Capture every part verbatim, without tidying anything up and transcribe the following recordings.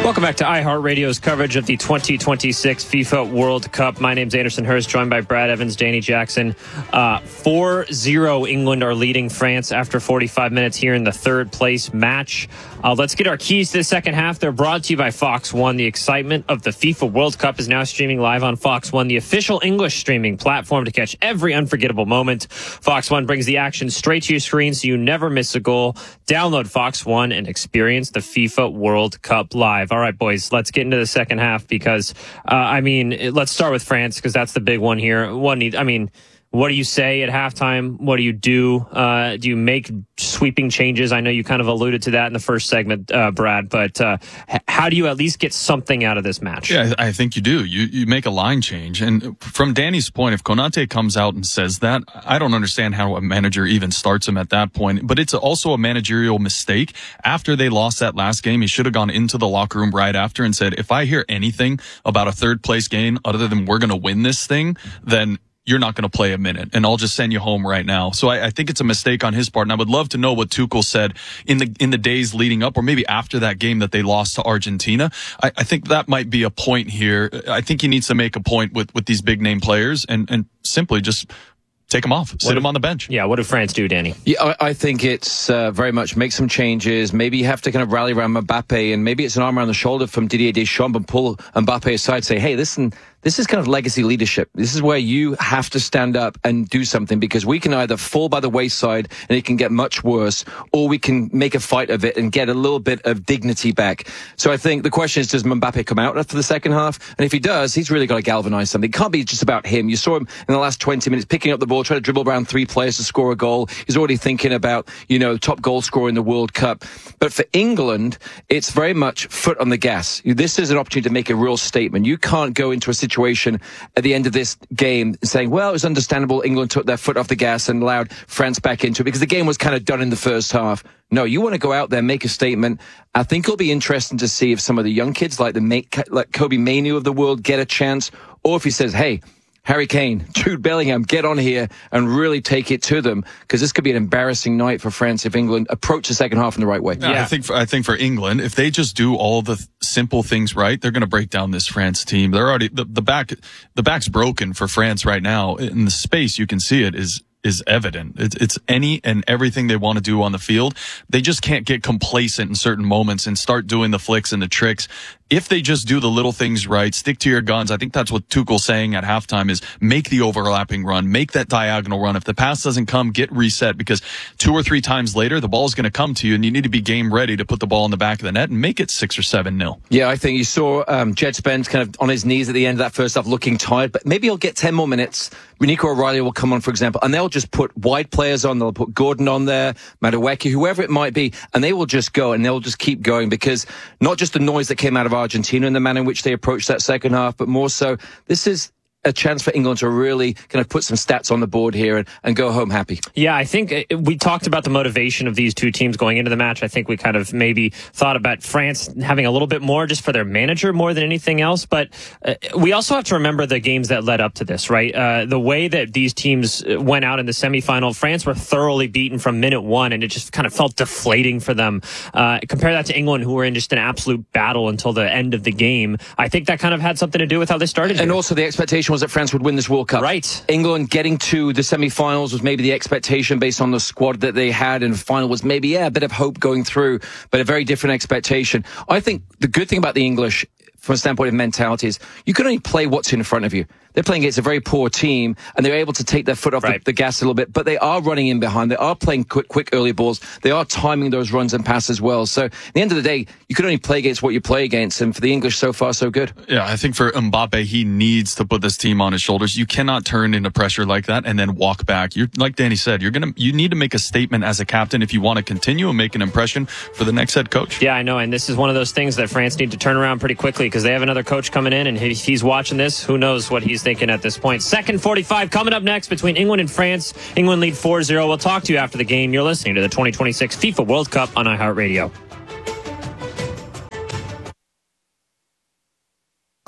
Welcome back to iHeartRadio's coverage of the twenty twenty-six FIFA World Cup. My name's Anderson Hurst, joined by Brad Evans, Danny Jackson. Uh, four zero England are leading France after forty-five minutes here in the third place match. Uh, let's get our keys to the second half. They're brought to you by Fox One. The excitement of the FIFA World Cup is now streaming live on Fox One, the official English streaming platform to catch every unforgettable moment. Fox One brings the action straight to your screen so you never miss a goal. Download Fox One and experience the FIFA World Cup live. All right, boys, let's get into the second half because, uh, I mean, let's start with France because that's the big one here. One need, I mean, what do you say at halftime? What do you do? Uh, do you make sweeping changes? I know you kind of alluded to that in the first segment, uh, Brad, but uh, h- how do you at least get something out of this match? Yeah, I think you do. You you make a line change. And from Danny's point, if Konate comes out and says that, I don't understand how a manager even starts him at that point. But it's also a managerial mistake. After they lost that last game, he should have gone into the locker room right after and said, if I hear anything about a third place game other than we're going to win this thing, then you're not going to play a minute, and I'll just send you home right now. So I, I think it's a mistake on his part, and I would love to know what Tuchel said in the in the days leading up, or maybe after that game that they lost to Argentina. I, I think that might be a point here. I think he needs to make a point with, with these big-name players and, and simply just take them off, sit them on the bench. Yeah, what did France do, Danny? Yeah, I, I think it's uh, very much make some changes. Maybe you have to kind of rally around Mbappe, and maybe it's an arm around the shoulder from Didier Deschamps and pull Mbappe aside, say, hey, listen, this is kind of legacy leadership. This is where you have to stand up and do something, because we can either fall by the wayside and it can get much worse, or we can make a fight of it and get a little bit of dignity back. So I think the question is, does Mbappe come out after the second half? And if he does, he's really got to galvanize something. It can't be just about him. You saw him in the last twenty minutes picking up the ball, trying to dribble around three players to score a goal. He's already thinking about, you know, top goal scorer in the World Cup. But for England, it's very much foot on the gas. This is an opportunity to make a real statement. You can't go into a situation at the end of this game saying, well, it was understandable England took their foot off the gas and allowed France back into it because the game was kind of done in the first half. No, you want to go out there, make a statement. I think it'll be interesting to see if some of the young kids like the like Kobe Mainoo of the world get a chance, or if he says, hey, Harry Kane, Jude Bellingham, get on here and really take it to them, because this could be an embarrassing night for France if England approach the second half in the right way. Yeah, yeah. I think for, I think for England, if they just do all the th- simple things right, they're going to break down this France team. They're already the, the back the back's broken for France right now. In the space, you can see it is is evident. It's, it's any and everything they want to do on the field. They just can't get complacent in certain moments and start doing the flicks and the tricks. If they just do the little things right, stick to your guns, I think that's what Tuchel's saying at halftime is make the overlapping run, make that diagonal run. If the pass doesn't come, get reset, because two or three times later, the ball is going to come to you and you need to be game ready to put the ball in the back of the net and make it six or seven nil. Yeah, I think you saw um, Jed Spence kind of on his knees at the end of that first half looking tired, but maybe he'll get ten more minutes. Nico O'Reilly will come on, for example, and they'll just put wide players on. They'll put Gordon on there, Madueke, whoever it might be, and they will just go and they'll just keep going, because not just the noise that came out of Argentina and the manner in which they approached that second half, but more so, this is a chance for England to really kind of put some stats on the board here and, and go home happy. Yeah, I think it, we talked about the motivation of these two teams going into the match. I think we kind of maybe thought about France having a little bit more just for their manager more than anything else. But uh, we also have to remember the games that led up to this, right? Uh, the way that these teams went out in the semifinal, France were thoroughly beaten from minute one, and it just kind of felt deflating for them. Uh, compare that to England, who were in just an absolute battle until the end of the game. I think that kind of had something to do with how they started. And here. also the expectation was that France would win this World Cup. Right. England getting to the semi-finals was maybe the expectation based on the squad that they had, and the final was maybe, yeah, a bit of hope going through, but a very different expectation. I think the good thing about the English, from a standpoint of mentality, is you can only play what's in front of you. They're playing against a very poor team, and they're able to take their foot off right. the, the gas a little bit, but they are running in behind. They are playing quick, quick early balls. They are timing those runs and passes well. So at the end of the day, you can only play against what you play against, and for the English, so far, so good. Yeah, I think for Mbappe, he needs to put this team on his shoulders. You cannot turn into pressure like that and then walk back. You're, like Danny said, you're gonna, you need to make a statement as a captain if you want to continue and make an impression for the next head coach. Yeah, I know, and this is one of those things that France need to turn around pretty quickly, because they have another coach coming in, and he, he's watching this. Who knows what he's thinking at this point. Second forty-five coming up next between England and France. England lead four zero. We'll talk to you after the game. You're listening to the twenty twenty-six FIFA World Cup on iHeartRadio.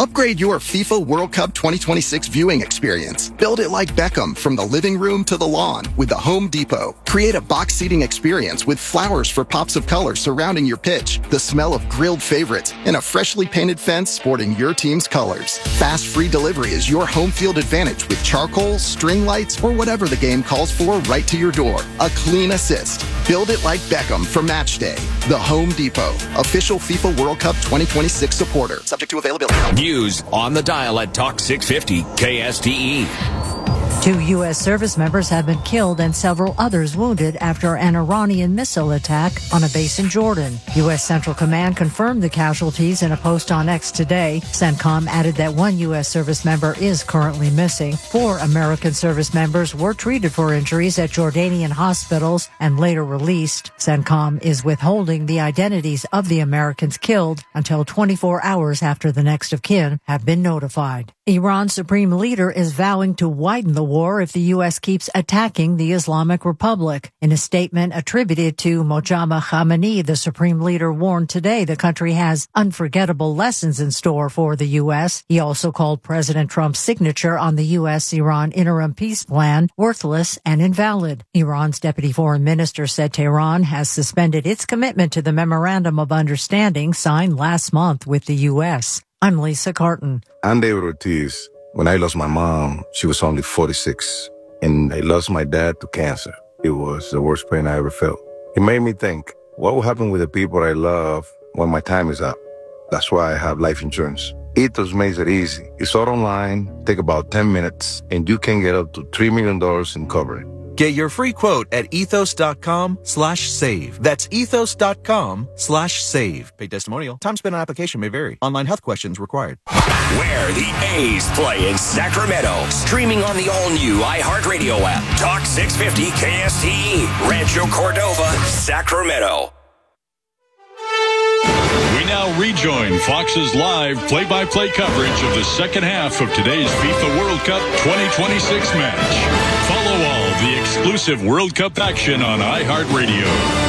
Upgrade your FIFA World Cup twenty twenty-six viewing experience. Build it like Beckham from the living room to the lawn with the Home Depot. Create a box seating experience with flowers for pops of color surrounding your pitch, the smell of grilled favorites, and a freshly painted fence sporting your team's colors. Fast free delivery is your home field advantage with charcoal, string lights, or whatever the game calls for right to your door. A clean assist. Build it like Beckham for match day. The Home Depot, official FIFA World Cup twenty twenty-six supporter. Subject to availability. News on the dial at Talk six fifty K S T E. Two U S service members have been killed and several others wounded after an Iranian missile attack on a base in Jordan. U S Central Command confirmed the casualties in a post on X today. CENTCOM added that one U S service member is currently missing. Four American service members were treated for injuries at Jordanian hospitals and later released. CENTCOM is withholding the identities of the Americans killed until twenty-four hours after the next of kin have been notified. Iran's supreme leader is vowing to widen the war if the U S keeps attacking the Islamic Republic. In a statement attributed to Mojtaba Khamenei, the supreme leader warned today the country has unforgettable lessons in store for the U S. He also called President Trump's signature on the U S-Iran interim peace plan worthless and invalid. Iran's deputy foreign minister said Tehran has suspended its commitment to the memorandum of understanding signed last month with the U S. I'm Lisa Carton. I'm David Ortiz. When I lost my mom, she was only forty-six, and I lost my dad to cancer. It was the worst pain I ever felt. It made me think, what will happen with the people I love when my time is up? That's why I have life insurance. Ethos makes it easy. It's all online, take about ten minutes, and you can get up to three million dollars in coverage. Get your free quote at ethos.com slash save. That's ethos.com slash save. Paid testimonial. Time spent on application may vary. Online health questions required. Where the A's play in Sacramento. Streaming on the all-new iHeartRadio app. Talk six fifty K S T E. Rancho Cordova, Sacramento. We now rejoin Fox's live play-by-play coverage of the second half of today's FIFA World Cup twenty twenty-six match. Follow all the exclusive World Cup action on iHeartRadio.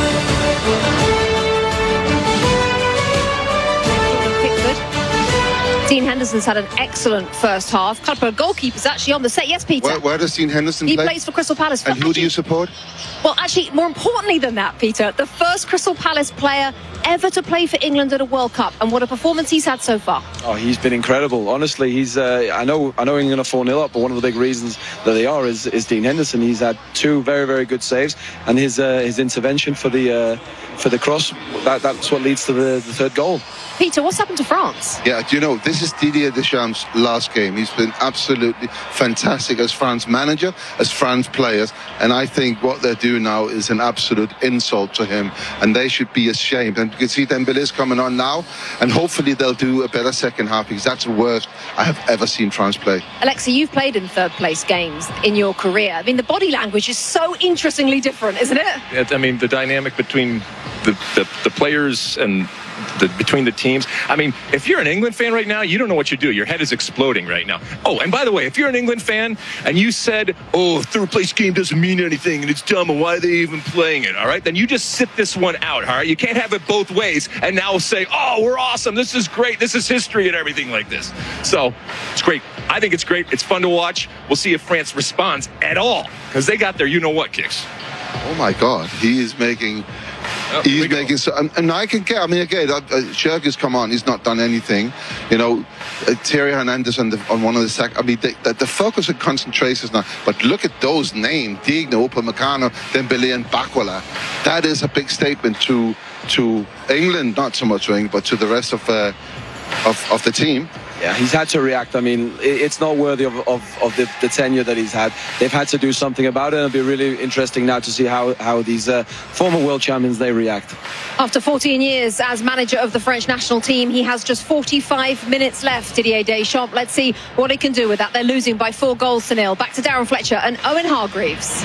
Dean Henderson's had an excellent first half. A couple of goalkeepers actually on the set. Yes, Peter. Where, where does Dean Henderson he play? He plays for Crystal Palace. And who do you support? Well, actually, more importantly than that, Peter, the first Crystal Palace player ever to play for England at a World Cup, and what a performance he's had so far. Oh, he's been incredible. Honestly, he's. Uh, I know. I know England are four nil up, but one of the big reasons that they are is, is Dean Henderson. He's had two very, very good saves, and his uh, his intervention for the uh, for the cross. That, that's what leads to the, the third goal. Peter, what's happened to France? Yeah, do you know, this is Didier Deschamps' last game. He's been absolutely fantastic as France manager, as France players, and I think what they're doing now is an absolute insult to him, and they should be ashamed. And you can see Dembélé coming on now, and hopefully they'll do a better second half, because that's the worst I have ever seen France play. Alexa, you've played in third place games in your career. I mean, the body language is so interestingly different, isn't it? I mean, the dynamic between the, the, the players and The, between the teams. I mean, if you're an England fan right now, you don't know what you do. Your head is exploding right now. Oh, and by the way, if you're an England fan and you said, oh, third place game doesn't mean anything and it's dumb and why are they even playing it, all right, then you just sit this one out, all right? You can't have it both ways and now say, oh, we're awesome, this is great, this is history and everything like this. So, it's great. I think it's great. It's fun to watch. We'll see if France responds at all, because they got their you-know-what kicks. Oh, my God. He is making... Oh, he's making so, and, and I can get. I mean, again, uh, Shirk has come on. He's not done anything. You know, uh, Thierry Hernandez on, the, on one of the sec. I mean, the, the, the focus and concentration is now. But look at those names: Digne, Upamecano, Dembélé, and Bakwala. That is a big statement to to England, not so much to England, but to the rest of uh, of, of the team. Yeah, he's had to react. I mean, it's not worthy of, of, of the, the tenure that he's had. They've had to do something about it. It'll be really interesting now to see how, how these uh, former world champions, they react. After fourteen years as manager of the French national team, he has just forty-five minutes left, Didier Deschamps. Let's see what he can do with that. They're losing by four goals to nil. Back to Darren Fletcher and Owen Hargreaves.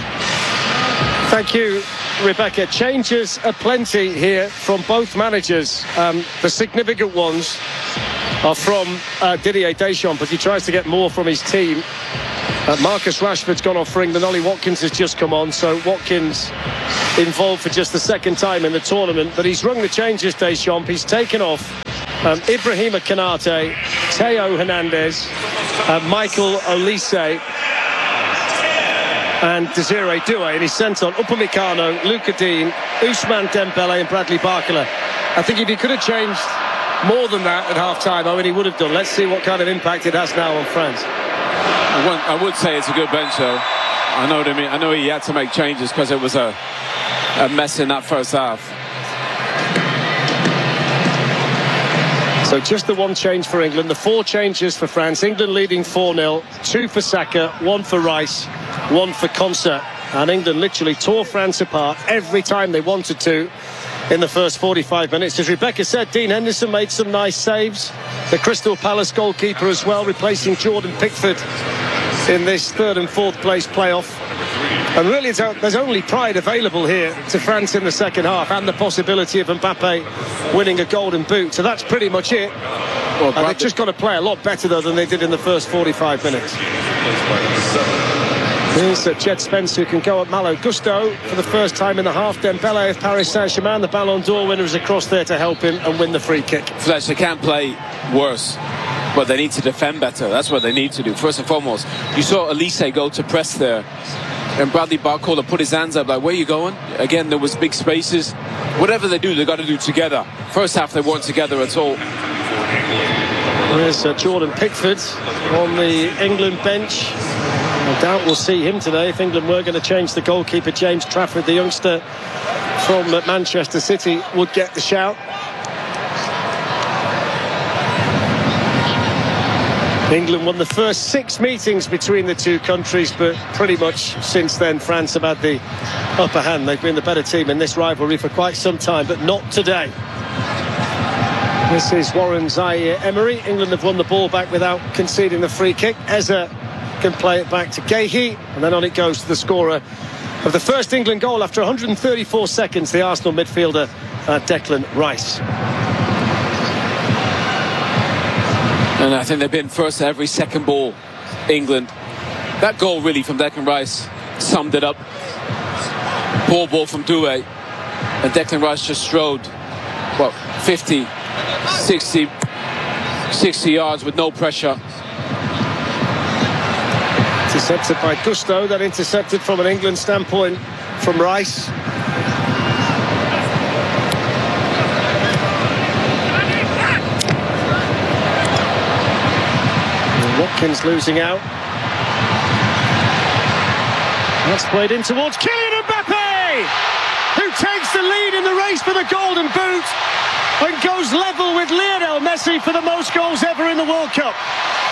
Thank you, Rebecca. Changes aplenty here from both managers. Um, the significant ones are from uh, Didier Deschamps, but he tries to get more from his team. Uh, Marcus Rashford's gone off for England. Ollie Watkins has just come on, so Watkins involved for just the second time in the tournament. But he's rung the changes, Deschamps. He's taken off um, Ibrahima Konate Theo Hernandez, uh, Michael Olise, and Desiree Doué, and he's sent on Upamecano, Luca Dean, Ousmane Dembele and Bradley Barcola. I think if he could have changed more than that at half-time, I mean, he would have done. Let's see what kind of impact it has now on France. I, won't, I would say it's a good bench, though. I know what I mean. I know he had to make changes because it was a, a mess in that first half. So just the one change for England, the four changes for France. England leading four nil, two for Saka, one for Rice, one for Konsa. And England literally tore France apart every time they wanted to in the first forty-five minutes. As Rebecca said, Dean Henderson made some nice saves. The Crystal Palace goalkeeper as well, replacing Jordan Pickford in this third and fourth place playoff. And really, it's, there's only pride available here to France in the second half, and the possibility of Mbappe winning a golden boot. So that's pretty much it. Well, and they've just got to play a lot better, though, than they did in the first forty-five minutes. Here's uh, Jed Spence, who can go at Malo Gusto for the first time in the half. Dembele of Paris Saint-Germain, the Ballon d'Or winner, is across there to help him and win the free kick. Fletch, they can't play worse, but they need to defend better. That's what they need to do. First and foremost, you saw Olise go to press there, and Bradley Barcola put his hands up like, where are you going? Again, there was big spaces. Whatever they do, they've got to do together. First half, they weren't together at all. There's uh, Jordan Pickford on the England bench. I doubt we'll see him today. If England were going to change the goalkeeper, James Trafford, the youngster from uh, Manchester City, would get the shout. England won the first six meetings between the two countries, but pretty much since then France have had the upper hand. They've been the better team in this rivalry for quite some time, but not today. This is Warren Zaire-Emery. England have won the ball back without conceding the free kick. Eza can play it back to Guehi, and then on it goes to the scorer of the first England goal after one hundred thirty-four seconds, the Arsenal midfielder uh, Declan Rice. And I think they've been first at every second ball, England. That goal really from Declan Rice summed it up. Poor ball from Doué, and Declan Rice just strode, what, fifty, sixty, sixty yards with no pressure. Intercepted by Gusto, then intercepted from an England standpoint from Rice. And Watkins losing out. That's played in towards Kylian Mbappe, who takes the lead in the race for the Golden Boot and goes level with Lionel Messi for the most goals ever in the World Cup.